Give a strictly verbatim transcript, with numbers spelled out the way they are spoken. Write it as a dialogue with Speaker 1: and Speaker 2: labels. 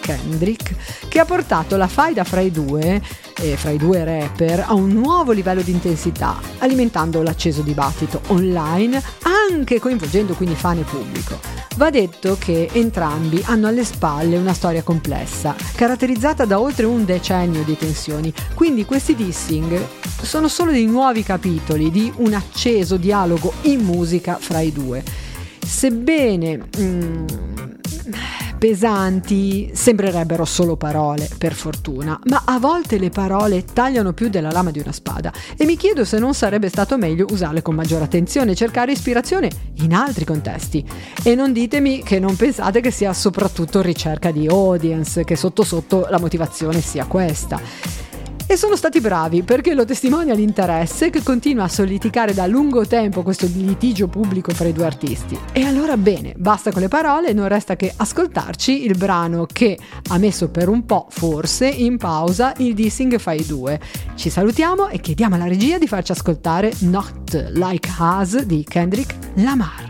Speaker 1: Kendrick, che ha portato la faida fra i due e fra i due rapper a un nuovo livello di intensità, alimentando l'acceso dibattito online, anche coinvolgendo quindi fan e pubblico. Va detto che entrambi hanno alle spalle una storia complessa, caratterizzata da oltre un decennio di tensioni, quindi questi dissing sono solo dei nuovi capitoli di un acceso dialogo in musica fra i due. Sebbene mm, pesanti, sembrerebbero solo parole, per fortuna, ma a volte le parole tagliano più della lama di una spada e mi chiedo se non sarebbe stato meglio usarle con maggiore attenzione e cercare ispirazione in altri contesti. E non ditemi che non pensate che sia soprattutto ricerca di audience, che sotto sotto la motivazione sia questa. E sono stati bravi, perché lo testimonia l'interesse che continua a soliticare da lungo tempo questo litigio pubblico fra i due artisti. E allora bene, basta con le parole, non resta che ascoltarci il brano che ha messo per un po', forse, in pausa il dissing fra i due. Ci salutiamo e chiediamo alla regia di farci ascoltare Not Like Us di Kendrick Lamar.